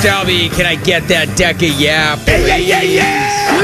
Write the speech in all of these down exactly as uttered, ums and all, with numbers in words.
Stalby, can I get that deck of yap? Yeah, yeah, yeah, yeah!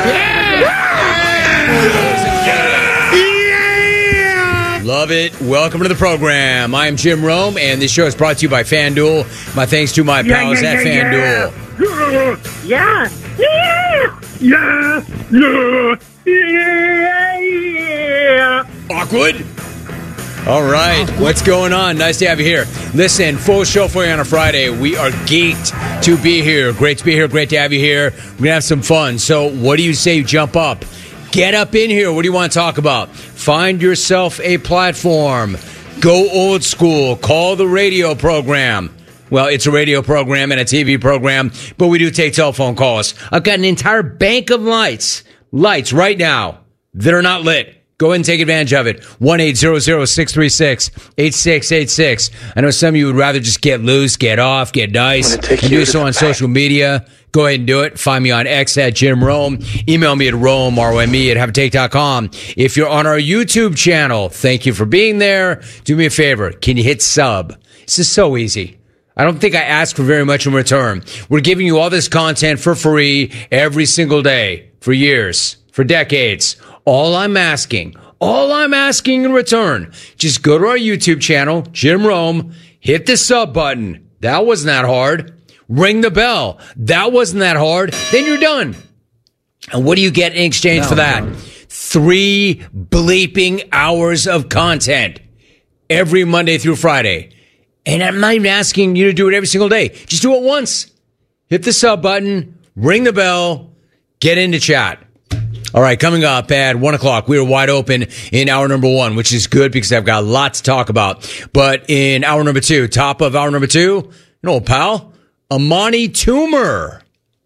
Yeah! Love it. Welcome to the program. I am Jim Rome, and this show is brought to you by FanDuel. My thanks to my Yeah, pals yeah, at yeah, FanDuel. Yeah! Yeah! Yeah! Yeah! Yeah! Yeah! Awkward. All right, what's going on? Nice to have you here. Listen, full show for you on a Friday. We are geeked to be here. Great to be here. Great to have you here. We're going to have some fun. So what do you say you jump up? Get up in here. What do you want to talk about? Find yourself a platform. Go old school. Call the radio program. Well, it's a radio program and a T V program, but we do take telephone calls. I've got an entire bank of lights, lights right now that are not lit. Go ahead and take advantage of it. one eight hundred, six three six, eight six eight six. I know some of you would rather just get loose, get off, get nice, and do so on social media. Go ahead and do it. Find me on X at Jim Rome. Email me at Rome, R O M E, at have a take dot com. If you're on our YouTube channel, thank you for being there. Do me a favor. Can you hit sub? This is so easy. I don't think I ask for very much in return. We're giving you all this content for free every single day for years, for decades. All I'm asking, all I'm asking in return, just go to our YouTube channel, Jim Rome, hit the sub button. That wasn't that hard. Ring the bell. That wasn't that hard. Then you're done. And what do you get in exchange no, for that? No. Three bleeping hours of content every Monday through Friday. And I'm not even asking you to do it every single day. Just do it once. Hit the sub button, ring the bell, get into chat. All right, coming up at one o'clock, we are wide open in hour number one, which is good because I've got a lot to talk about. But in hour number two, top of hour number two, an old pal, Amani Toomer.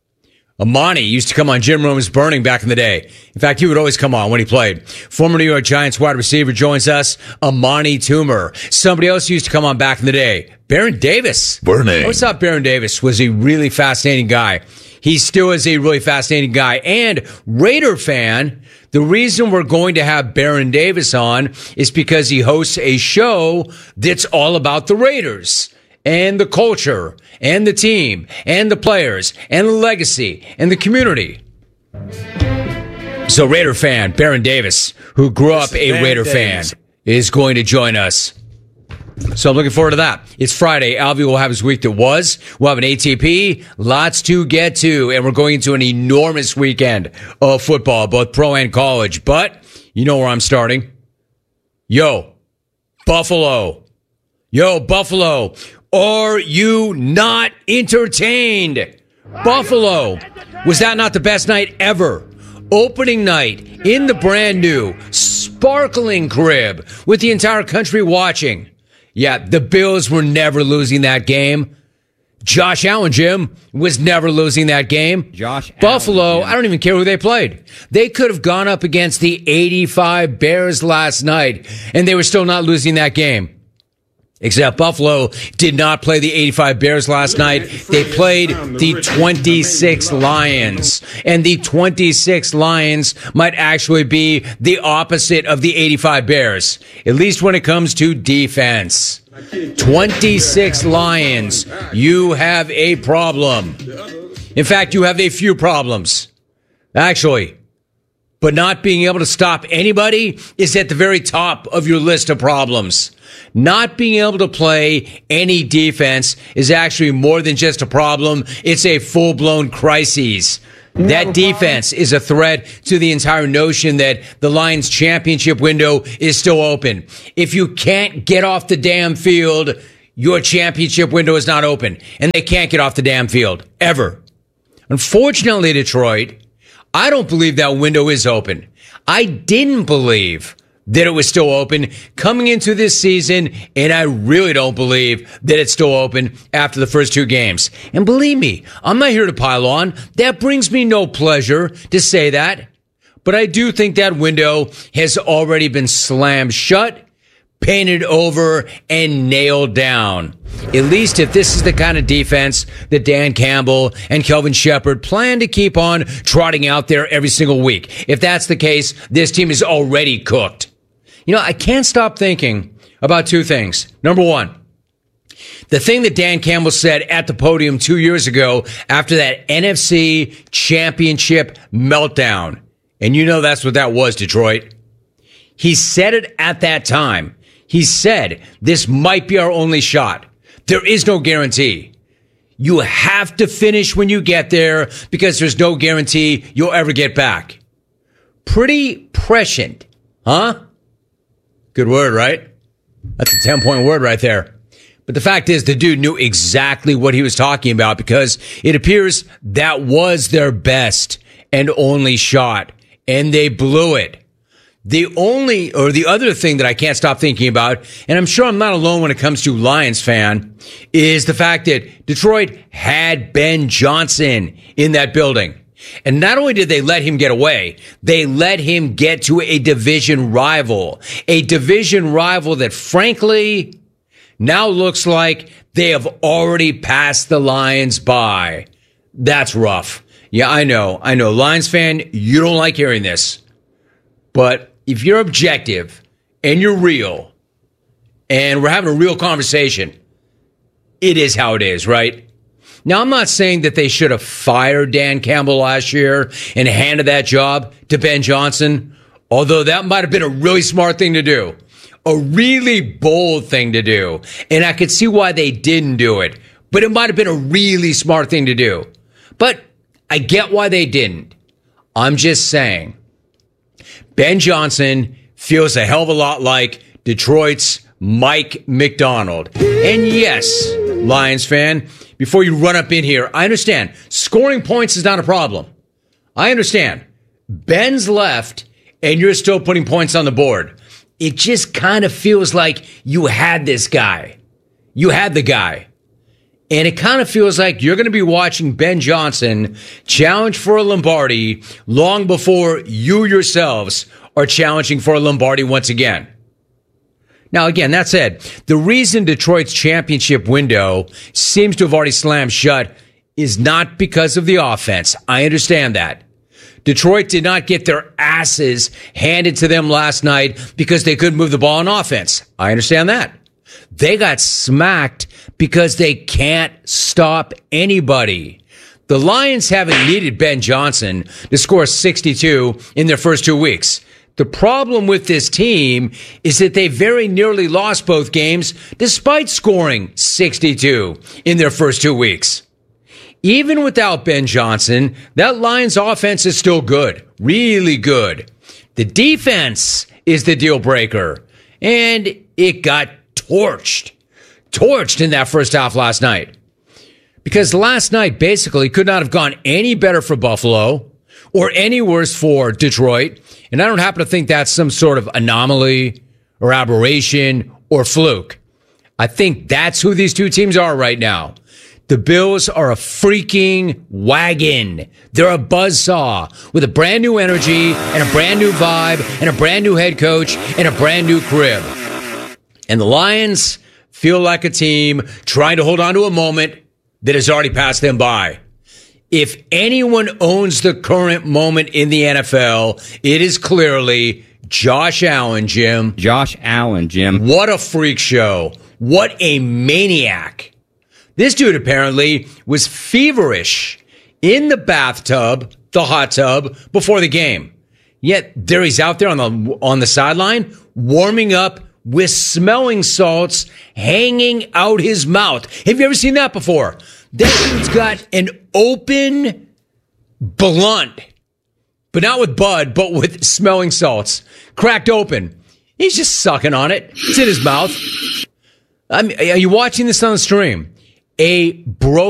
Amani used to come on Jim Rome's Burning back in the day. In fact, he would always come on when he played. Former New York Giants wide receiver joins us, Amani Toomer. Somebody else used to come on back in the day, Baron Davis. Burning. I always thought Baron Davis was a really fascinating guy. He still is a really fascinating guy. And Raider fan, the reason we're going to have Baron Davis on is because he hosts a show that's all about the Raiders and the culture and the team and the players and the legacy and the community. So Raider fan, Baron Davis, who grew up a Raider fan, is going to join us. So I'm looking forward to that. It's Friday. Alvy will have his week that was. We'll have an A T P. Lots to get to. And we're going into an enormous weekend of football, both pro and college. But you know where I'm starting. Yo, Buffalo. Yo, Buffalo. Are you not entertained? Buffalo. Was that not the best night ever? Opening night in the brand new, sparkling crib with the entire country watching. Yeah, the Bills were never losing that game. Josh Allen, Jim, was never losing that game. Josh Buffalo, Allen, I don't even care who they played. They could have gone up against the eighty-five Bears last night, and they were still not losing that game. Except Buffalo did not play the eighty-five Bears last night. They played the twenty-six Lions. And the twenty-six Lions might actually be the opposite of the eighty-five Bears, at least when it comes to defense. twenty-six Lions, you have a problem. In fact, you have a few problems, actually. But not being able to stop anybody is at the very top of your list of problems. Not being able to play any defense is actually more than just a problem. It's a full-blown crisis. That defense is a threat to the entire notion that the Lions championship window is still open. If you can't get off the damn field, your championship window is not open. And they can't get off the damn field. Ever. Unfortunately, Detroit, I don't believe that window is open. I didn't believe that it was still open coming into this season, and I really don't believe that it's still open after the first two games. And believe me, I'm not here to pile on. That brings me no pleasure to say that. But I do think that window has already been slammed shut, painted over, and nailed down. At least if this is the kind of defense that Dan Campbell and Kelvin Shepard plan to keep on trotting out there every single week. If that's the case, this team is already cooked. You know, I can't stop thinking about two things. Number one, The thing that Dan Campbell said at the podium two years ago after that N F C Championship meltdown, and you know that's what that was, Detroit. He said it at that time. He said, this might be our only shot. There is no guarantee. You have to finish when you get there because there's no guarantee you'll ever get back. Pretty prescient, huh? Good word, right? That's a ten-point word right there. But the fact is, the dude knew exactly what he was talking about because it appears that was their best and only shot, and they blew it. The only, or the other thing that I can't stop thinking about, and I'm sure I'm not alone when it comes to Lions fan, is the fact that Detroit had Ben Johnson in that building. And not only did they let him get away, they let him get to a division rival. A division rival that, frankly, now looks like they have already passed the Lions by. That's rough. Yeah, I know. I know. Lions fan, you don't like hearing this. But if you're objective and you're real and we're having a real conversation, it is how it is, right? Now, I'm not saying that they should have fired Dan Campbell last year and handed that job to Ben Johnson, although that might have been a really smart thing to do. A really bold thing to do. And I could see why they didn't do it. But it might have been a really smart thing to do. But I get why they didn't. I'm just saying, Ben Johnson feels a hell of a lot like Detroit's Mike Macdonald. And yes, Lions fan, before you run up in here, I understand. Scoring points is not a problem. I understand. Ben's left, and you're still putting points on the board. It just kind of feels like you had this guy. You had the guy. And it kind of feels like you're going to be watching Ben Johnson challenge for a Lombardi long before you yourselves are challenging for a Lombardi once again. Now, again, that said, the reason Detroit's championship window seems to have already slammed shut is not because of the offense. I understand that. Detroit did not get their asses handed to them last night because they couldn't move the ball on offense. I understand that. They got smacked because they can't stop anybody. The Lions haven't needed Ben Johnson to score sixty-two in their first two weeks. The problem with this team is that they very nearly lost both games despite scoring sixty-two in their first two weeks. Even without Ben Johnson, that Lions offense is still good, really good. The defense is the deal breaker, and it got torched, torched in that first half last night. Because last night basically could not have gone any better for Buffalo or any worse for Detroit. And I don't happen to think that's some sort of anomaly or aberration or fluke. I think that's who these two teams are right now. The Bills are a freaking wagon. They're a buzzsaw with a brand new energy and a brand new vibe and a brand new head coach and a brand new crib. And the Lions feel like a team trying to hold on to a moment that has already passed them by. If anyone owns the current moment in the N F L, it is clearly Josh Allen, Jim. Josh Allen, Jim. What a freak show. What a maniac. This dude apparently was feverish in the bathtub, the hot tub, before the game. Yet there he's out there on the on the sideline, warming up with smelling salts hanging out his mouth. Have you ever seen that before? That dude's got an open blunt, but not with bud, but with smelling salts, cracked open. He's just sucking on it. It's in his mouth. I mean, are you watching this on the stream? A bro